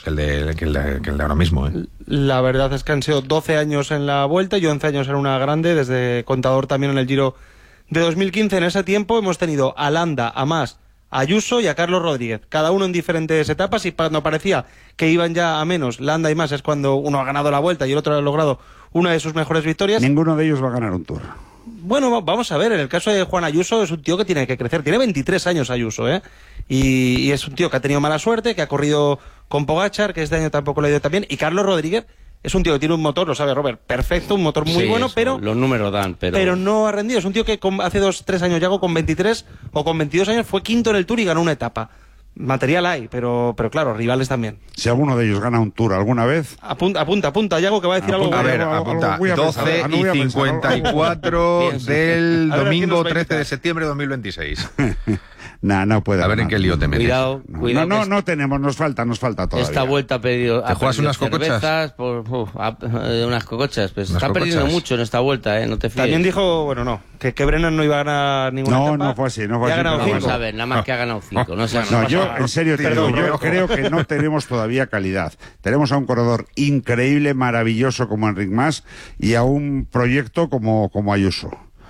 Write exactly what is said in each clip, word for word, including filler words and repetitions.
que el de, que el de, que el de ahora mismo, ¿eh? La verdad es que han sido doce años en la Vuelta y once años en una grande, desde contador también en el Giro de dos mil quince. En ese tiempo hemos tenido a Landa, a Mas, a Ayuso y a Carlos Rodríguez, cada uno en diferentes etapas, y cuando parecía que iban ya a menos, Landa y Mas, es cuando uno ha ganado la Vuelta y el otro ha logrado una de sus mejores victorias. Ninguno de ellos va a ganar un Tour. Bueno, vamos a ver, en el caso de Juan Ayuso es un tío que tiene que crecer, tiene veintitrés años Ayuso, ¿eh? Y, y es un tío que ha tenido mala suerte, que ha corrido con Pogačar, que este año tampoco le ha ido tan bien, y Carlos Rodríguez es un tío que tiene un motor, lo sabe Robert, perfecto, un motor muy sí, bueno, eso, pero los números dan, pero... pero no ha rendido. Es un tío que con, hace dos, tres años, Yago, con veintitrés o con veintidós años, fue quinto en el Tour y ganó una etapa. Material hay, pero, pero claro, rivales también. Si alguno de ellos gana un Tour alguna vez... Apunta, apunta, apunta, Yago, que va a decir Apunta, algo. A ver, algo- apunta, algo voy a doce pensar, no voy a y pensar, cincuenta y cuatro Piensa. del A ver, ¿a quién domingo nos va a trece invitar? de septiembre de dos mil veintiséis. Nah, no puede A ver en ganar. qué lío te metes. Cuidado, No, cuidado. no, que no tenemos, nos falta, nos falta todavía. esta Vuelta ha pedido... ¿Te ha juegas perdido unas cocochas? cervezas por, uf, ha- eh, unas cocochas, pues Unas está perdiendo cocochas. mucho en esta Vuelta, ¿eh? No te fíes. También dijo, bueno, no, que, que Brennan no iba a ganar ninguna No, etapa. no fue así, no fue Y ha así, ganado pero Vamos cinco. a ver, nada más que ha ganado cinco. No, seas- No, yo, en serio, te Perdón, digo, yo Roberto. creo que no tenemos todavía calidad. Tenemos a un corredor increíble, maravilloso como Enric Mas y a un proyecto como, como Ayuso.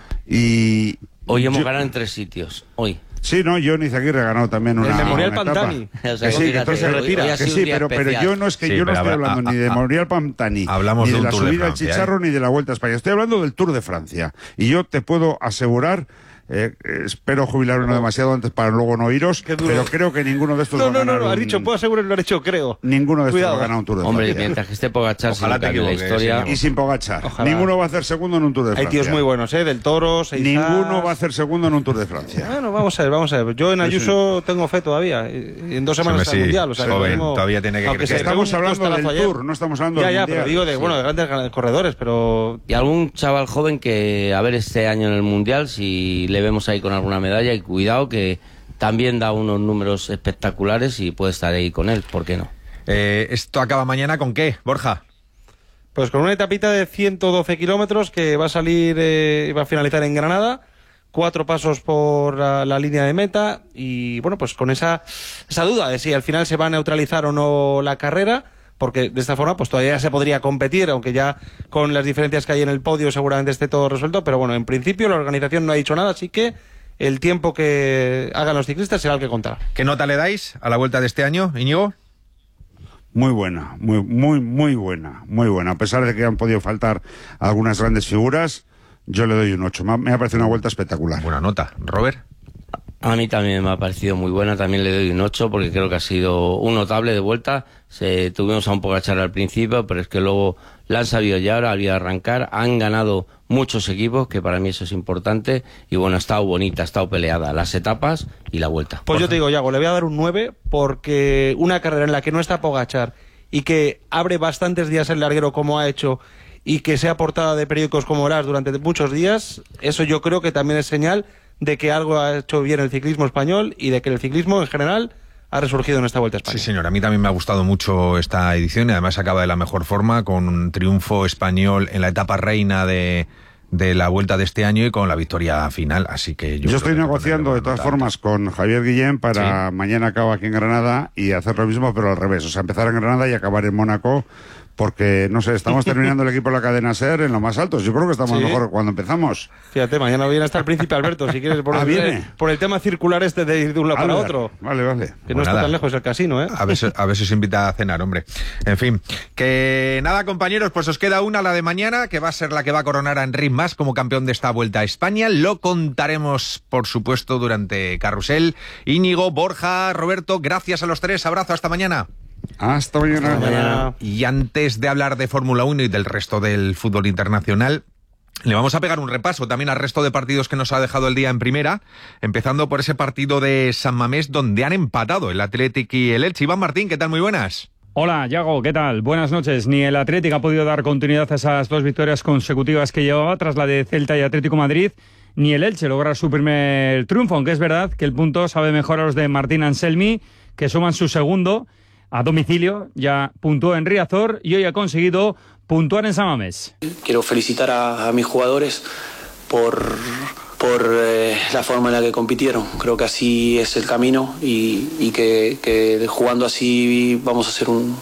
Y Hoy hemos yo- ganado en tres sitios, hoy. Sí, no, John Izaguirre ha ganado también una, El Memorial una etapa. Pantani. O sea, Que sí, que fíjate, entonces se hoy- retira. hoy ha Que sido un sí, día pero, pero especial. yo no es que Sí, yo no pero estoy a ver, hablando a- ni de a- Memorial Pantani, hablamos ni de de un la Tour de subida al Francia, Chicharro, ¿eh? ni de la Vuelta a España. Estoy hablando del Tour de Francia. Y yo te puedo asegurar, eh, espero jubilarme no demasiado antes para luego no iros, Qué duro. pero creo que ninguno de estos No, va a no, ganar no, no, has un- dicho, puedo asegurar que lo has dicho, creo. Ninguno de estos Cuidado. va a ganar un Tour de Hombre, Francia. mientras que esté Pogačar sin Ojalá te cambio la equivoques, historia... señor. Y sin Pogačar. Ojalá. Ninguno va a hacer segundo en un Tour de Hay Francia. tíos muy buenos, ¿eh? Del Toro, Seizás. Ninguno va a hacer segundo en un Tour de Francia. Bueno, vamos a ver, vamos a ver. Yo en Ayuso tengo fe todavía. Y en dos semanas Hombre, está el sí, Mundial. O sea, que joven, lo mismo- todavía tiene que aunque crecer. se pegue Estamos un hablando del costalazo ayer. Tour, no estamos hablando Ya, del ya, Mundial. pero digo de, Sí. bueno, de grandes gan- corredores, pero... Y algún chaval joven que, a ver, este año en el Mundial, si le vemos ahí con alguna medalla, y cuidado que también da unos números espectaculares y puede estar ahí con él, ¿por qué no? Eh, ¿Esto acaba mañana con qué, Borja? Pues con una etapita de ciento doce kilómetros que va a salir, eh, va a finalizar en Granada, cuatro pasos por la, la línea de meta y bueno, pues con esa, esa duda de si al final se va a neutralizar o no la carrera, porque de esta forma pues todavía se podría competir, aunque ya con las diferencias que hay en el podio seguramente esté todo resuelto, pero bueno, en principio la organización no ha dicho nada, así que el tiempo que hagan los ciclistas será el que contará. ¿Qué nota le dais a la Vuelta de este año, Íñigo? Muy buena, muy, muy, muy buena, muy buena. A pesar de que han podido faltar algunas grandes figuras, yo le doy un ocho. Me ha- me ha parecido una vuelta espectacular. Buena nota. Robert. A mí también me ha parecido muy buena, también le doy un ocho porque creo que ha sido un notable de vuelta. Se, tuvimos a un Pogačar al principio, pero es que luego la han sabido ya, ahora había arrancar, han ganado muchos equipos, que para mí eso es importante, y bueno, ha estado bonita, ha estado peleada, las etapas y la vuelta. Pues yo te digo, Yago, le voy a dar un nueve porque una carrera en la que no está Pogačar y que abre bastantes días el larguero como ha hecho y que sea portada de periódicos como Horas durante muchos días, eso yo creo que también es señal de que algo ha hecho bien el ciclismo español y de que el ciclismo en general ha resurgido en esta Vuelta a España. Sí, señor. A mí también me ha gustado mucho esta edición y además acaba de la mejor forma con un triunfo español en la etapa reina de, de la Vuelta de este año y con la victoria final. Así que yo, Yo, creo estoy que negociando pondré de todas buena formas con Javier Guillén para Sí. mañana acabo aquí en Granada y hacer lo mismo pero al revés, o sea, empezar en Granada y acabar en Mónaco porque, no sé, estamos terminando el equipo de la cadena SER en lo más altos. Yo creo que estamos Sí. mejor cuando empezamos. Fíjate, mañana viene hasta el Príncipe Alberto, si quieres, por, Ah, el, ¿viene? por el tema circular este de ir de un lado para Vale, otro. Vale, vale. Que no Pues está nada. tan lejos el casino, ¿eh? A ver, si- a ver si os invita a cenar, hombre. En fin, que nada, compañeros, pues os queda una, la de mañana, que va a ser la que va a coronar a Enric Mas como campeón de esta Vuelta a España. Lo contaremos, por supuesto, durante Carrusel. Íñigo, Borja, Roberto, gracias a los tres. Abrazo, hasta mañana. Hasta mañana. Hasta mañana. Y antes de hablar de Fórmula uno y del resto del fútbol internacional, le vamos a pegar un repaso también al resto de partidos que nos ha dejado el día en primera, empezando por ese partido de San Mamés donde han empatado el Athletic y el Elche. Iván Martín, ¿qué tal? Muy buenas. Hola, Yago, ¿qué tal? Buenas noches. Ni el Atlético ha podido dar continuidad a esas dos victorias consecutivas que llevaba tras la de Celta y Atlético Madrid, ni el Elche logra su primer triunfo, aunque es verdad que el punto sabe mejor a los de Martín Anselmi, que suman su segundo a domicilio, ya puntuó en Riazor y hoy ha conseguido puntuar en San Mamés. Quiero felicitar a, a mis jugadores por, por eh, la forma en la que compitieron. Creo que así es el camino y, y que, que jugando así vamos a hacer un,